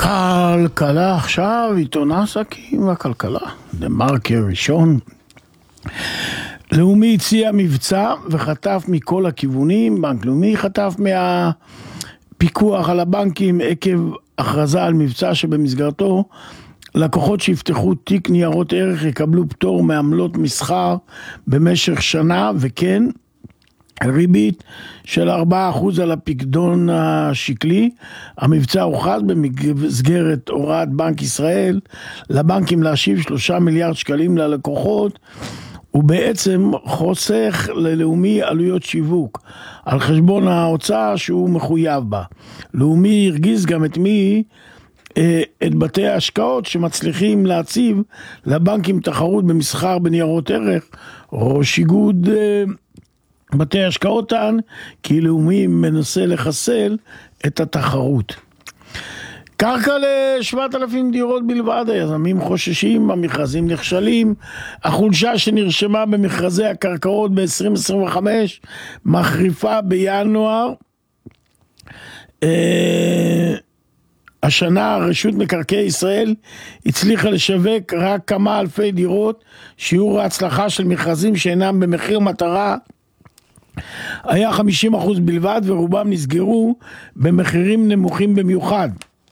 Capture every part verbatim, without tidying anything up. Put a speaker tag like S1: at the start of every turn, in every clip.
S1: כלכלה עכשיו, עיתון עסקים והכלכלה. דה מרקר ראשון. לאומי הציע מבצע וחטף מכל הכיוונים. בנק לאומי חטף מהפיקוח על הבנקים עקב הכרזה על מבצע שבמסגרתו לקוחות שיפתחו תיק ניירות ערך יקבלו פטור מעמלות מסחר במשך שנה, וכן ריבית של ארבעה אחוז על הפקדון השקלי. המבצע הוכרז במסגרת הוראת בנק ישראל לבנקים להשיב שלושה מיליארד שקלים ללקוחות, ובעצם חוסך ללאומי עלויות שיווק על חשבון ההוצאה שהוא מחויב בה. לאומי הרגיז גם את מי? את בתי ההשקעות שמצליחים להציב לבנקים תחרות במסחר בניירות ערך. ראש איגוד בתי ההשקעות טען כי לאומי מנסה לחסל את התחרות. קרקע ל-שבעת אלפים דירות בלבד, היזמים חוששים, המכרזים נכשלים, החולשה שנרשמה במכרזי הקרקעות ב-עשרים עשרים וחמש מחריפה בינואר. השנה רשות מקרקעי ישראל הצליחה לשווק רק כמה אלפי דירות. שיעור ההצלחה של מכרזים שאינם במחיר מטרה היה חמישים אחוז בלבד, ורובם נסגרו במחירים נמוכים במיוחד.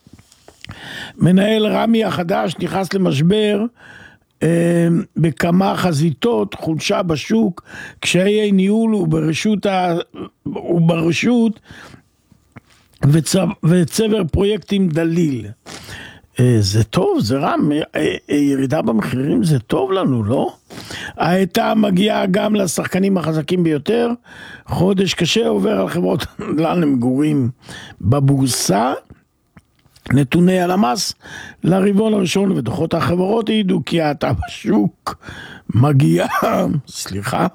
S1: מנהל רמי החדש נכנס למשבר אה, בכמה חזיתות, חולשה בשוק, קשיי ניהול וברשות, ה, וברשות וצו, וצבר פרויקטים דליל. אה, זה טוב, זה רע, אה, אה, ירידה במחירים זה טוב לנו, לא? ההיטה מגיעה גם לשחקנים החזקים ביותר. חודש קשה עובר על חברות נדל"ן למגורים בבורסה. נתוני הלמ"ס לרבעון הראשון ודוחות החברות העידו כי ההאטה בשוק מגיעה, סליחה,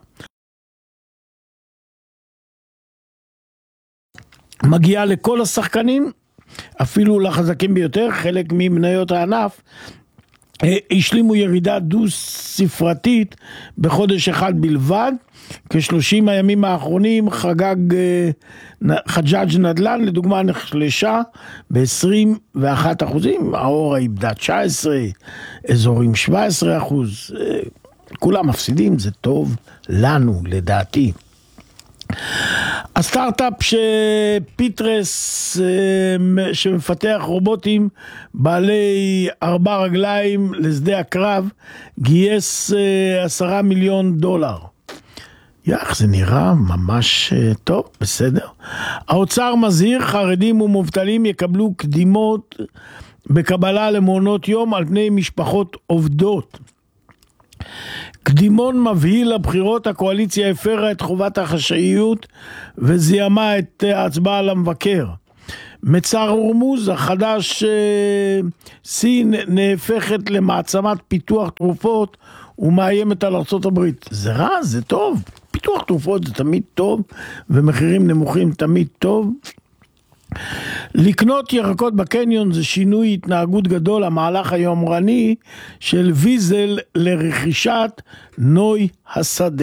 S1: מגיעה לכל השחקנים, אפילו לחזקים ביותר. חלק ממניות הענף השלימו ירידה דו ספרתית בחודש אחד בלבד. כשלושים הימים האחרונים חגג חג'אג' נדל"ן לדוגמה נחלשה ב-עשרים ואחד אחוזים, האורה איבדה תשע עשרה, אזורים שבע עשרה אחוז. כולם מפסידים, זה טוב לנו לדעתי. הסטארט-אפ שפיטרס שמפתח רובוטים בעלי ארבע רגליים לשדה הקרב גייס עשרה מיליון דולר. יח, זה נראה ממש טוב, בסדר. האוצר מזהיר, חרדים ומובטלים יקבלו קדימות בקבלה למעונות יום על פני משפחות עובדות. קדימון מבהיל לבחירות, הקואליציה הפרה את חובת החשאיות וזיהמה את ההצבעה למבקר. מצר הורמוז החדש, סין נהפכת למעצמת פיתוח תרופות ומאיימת על ארצות הברית. זה רע, זה טוב. פיתוח תרופות זה תמיד טוב, ומחירים נמוכים תמיד טוב. לקנות ירקות בקניון זה שינוי התנהגות גדול, המהלך היומרני של ויזל לרכישת נוי השדה.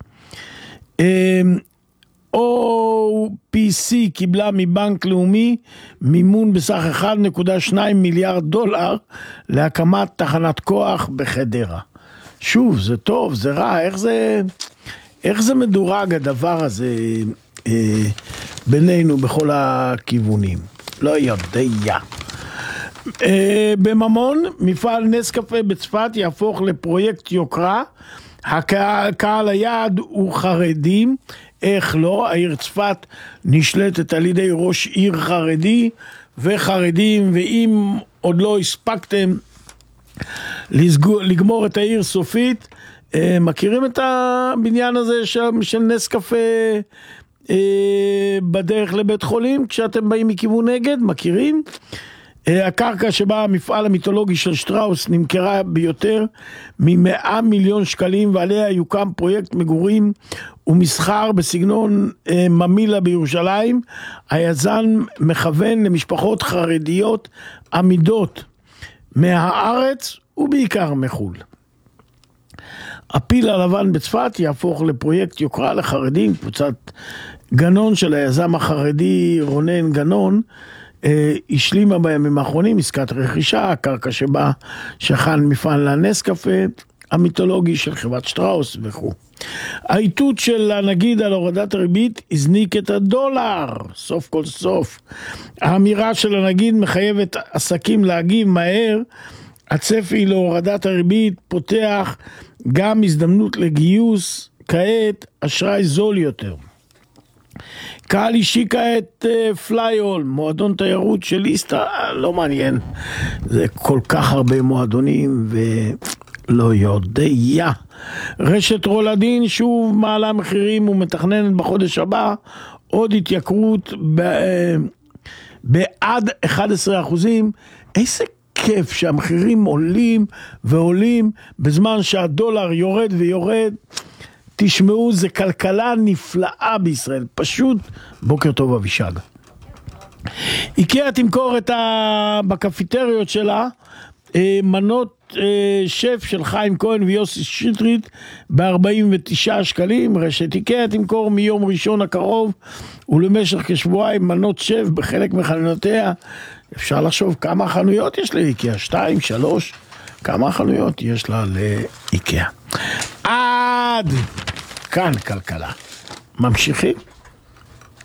S1: או פי סי קיבלה מבנק לאומי מימון בסך אחד נקודה שתיים מיליארד דולר להקמת תחנת כוח בחדרה. שוב, זה טוב, זה רע, איך זה, איך זה מדורג הדבר הזה אה, בינינו בכל הכיוונים? לא יודע. אה, בממון, מפעל נס-קפה בצפת יהפוך לפרויקט יוקרה. הקהל היעד הוא חרדים. איך לא? העיר צפת נשלטת על ידי ראש עיר חרדי וחרדים, ואם עוד לא הספקתם לסגור, לגמור את העיר סופית, מכירים את הבניין הזה של, של נס קפה בדרך לבית חולים כשאתם באים מכיוון נגד? מכירים? הקרקע שבה המפעל המיתולוגי של שטראוס נמכרה ביותר מ-מאה מיליון שקלים, ועליה יוקם פרויקט מגורים ומסחר בסגנון ממילה בירושלים. היזם מכוון למשפחות חרדיות עמידות מהארץ ובעיקר מחול. הפיל הלבן בצפת יהפוך לפרויקט יוקרה לחרדים. קבוצת גנון של היזם החרדי רונן גנון השלימה בימים האחרונים עסקת רכישה, הקרקע שבה שכן מפעל הנס-קפה המיתולוגי של חברת שטראוס וכו'. האיתות של הנגיד על הורדת הריבית הזניק את הדולר, סוף כל סוף. האמירה של הנגיד מחייבת עסקים להגיב מהר, הצפי להורדת הריבית פותח גם הזדמנות לגיוס כעת אשראי זול יותר. קהל אישי כעת פלייאול, מועדון תיירות של איסטה, לא מעניין, זה כל כך הרבה מועדונים ולא יודע. רשת רולדין שוב מעלה מחירים ומתכננת בחודש הבא עוד התייקרות בעד אחד עשר אחוזים. איזה כיף שהמחירים עולים ועולים בזמן שהדולר יורד ויורד. תשמעו, זה כלכלה נפלאה בישראל, פשוט. בוקר טוב אבישג. איקאה תמכור את ה... בקפיטריות שלה מנות שף של חיים כהן ויוסי שטרית ב-ארבעים ותשעה שקלים. רשת איקאה תמכור מיום ראשון הקרוב ולמשך כשבועיים מנות שף בחלק מחנויותיה. אפשר לחשוב כמה חנויות יש לאיקאה, שתיים, שלוש, כמה חנויות יש לה לאיקאה. עד כאן כלכלה. ממשיכים.